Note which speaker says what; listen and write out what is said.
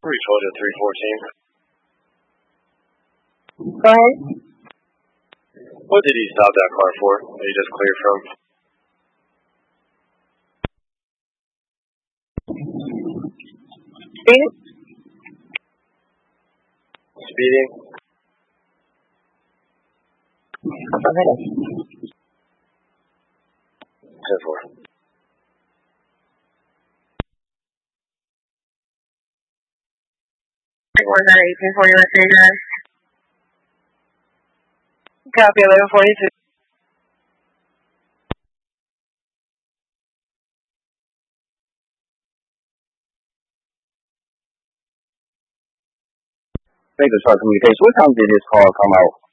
Speaker 1: We told you 314.
Speaker 2: Go ahead.
Speaker 1: What did he stop that car for? That he just cleared from?
Speaker 2: Speeding?
Speaker 1: Speeding?
Speaker 2: Go ahead.
Speaker 1: 10-4.
Speaker 2: Was that 1840 Western Drive? Copy 1142.
Speaker 3: Baker Truck Communication. What time did this call come out?